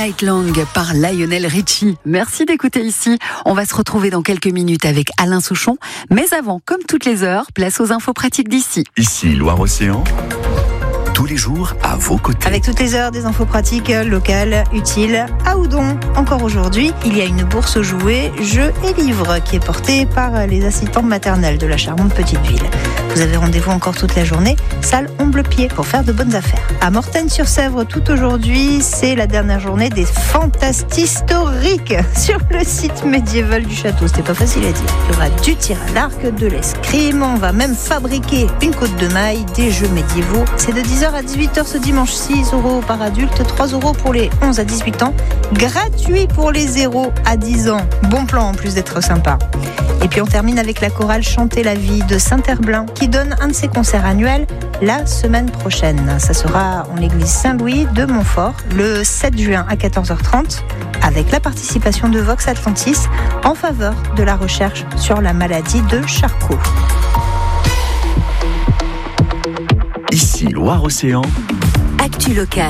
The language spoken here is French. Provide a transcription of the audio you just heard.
Night Long par Lionel Richie. Merci d'écouter ici. On va se retrouver dans quelques minutes avec Alain Souchon. Mais avant, comme toutes les heures, place aux infos pratiques d'ici. Ici, Loire-Océan. Tous les jours à vos côtés. Avec toutes les heures des infos pratiques locales, utiles, à Oudon. Encore aujourd'hui, il y a une bourse aux jouets, jeux et livres qui est portée par les assistantes maternelles de la charmante petite ville. Vous avez rendez-vous encore toute la journée, salle Omble-Pied, pour faire de bonnes affaires. À Mortagne-sur-Sèvre, tout aujourd'hui, c'est la dernière journée des Fantastistoriques sur le site médiéval du château. C'était pas facile à dire. Il y aura du tir à l'arc, de l'escrime, on va même fabriquer une côte de maille, des jeux médiévaux. C'est de 10h à 18h ce dimanche, 6 € par adulte, 3 € pour les 11 à 18 ans, gratuit pour les 0 à 10 ans. Bon plan en plus d'être sympa. Et puis on termine avec la chorale Chanter la vie de Saint-Herblain qui donne un de ses concerts annuels la semaine prochaine. Ça sera en l'église Saint-Louis de Montfort le 7 juin à 14h30 avec la participation de Vox Atlantis en faveur de la recherche sur la maladie de Charcot. Ici, Loire-Océan. Actu local.